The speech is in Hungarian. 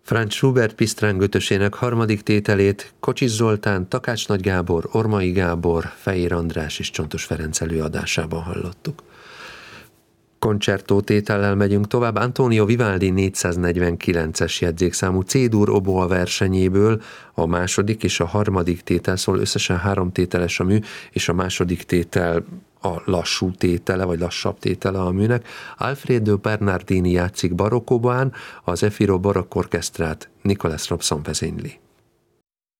Franz Schubert Pisztráng ötösének harmadik tételét Kocsis Zoltán, Takács Nagy Gábor, Ormai Gábor, Fejér András és Csontos Ferenc előadásában hallottuk. Koncertó tétellel megyünk tovább. Antonio Vivaldi 449-es jegyzékszámú C-dur oboa versenyéből a második és a harmadik tétel, szóval összesen 3 tételes a mű, és a második tétel a lassú tétele, vagy lassabb tétele a műnek. Alfredo Bernardini játszik barokkóban, az Efiro Barokk Orchestrát Nicolas Robson vezényli.